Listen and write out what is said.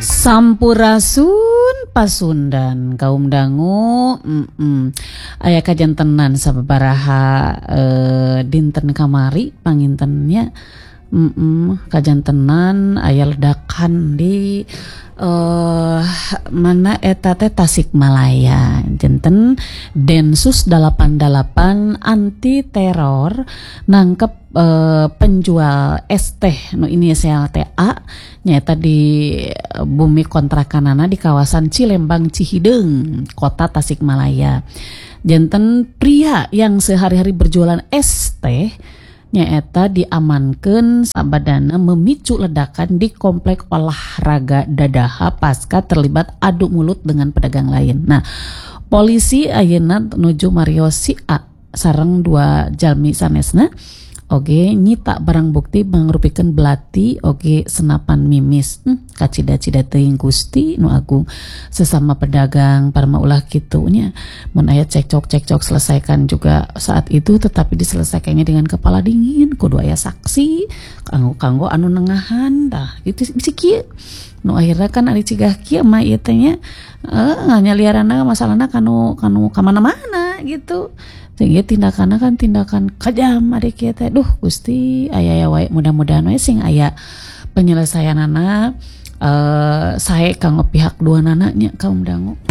Sampurasun Pasundan kaum dangu aya kajantenan sababaraha dinten kamari pangintennya kajantenan aya ledakan di mana eta teh Tasikmalaya. Jenten Densus 88 anti teror nangkep penjual es teh nu inisial TA nyata di bumi kontrakanana di kawasan Cilembang Cihideung kota Tasikmalaya. Janten pria yang sehari-hari berjualan es teh nyaeta diamankan sabadana memicu ledakan di komplek olahraga Dadaha pasca terlibat adu mulut dengan pedagang lain. Nah, polisi ayeuna nuju Mariosi A sareng 2 jalmi sanesna oge nyita barang bukti mangrupikeun belati oge senapan mimis. Kacida-cida teuing Gusti nu Agung sesama pedagang parma ulah kitu nya mun aya cekcok selesaikan juga saat itu, tetapi diselesaikannya dengan kepala dingin, kudu aya saksi kanggo anu nengahan tah gitu bisi kieu nu akhirna kan ari cigah kieu mah ieu teh nya nganyaliaranna masalahna kanu kamana-mana gitu. Sehingga tindakanna kan tindakan kejam adik kieu teh. Duh Gusti aya wae mudah-mudahan we sing aya penyelesaianana sae kanggo pihak duanana nya kaum dangu.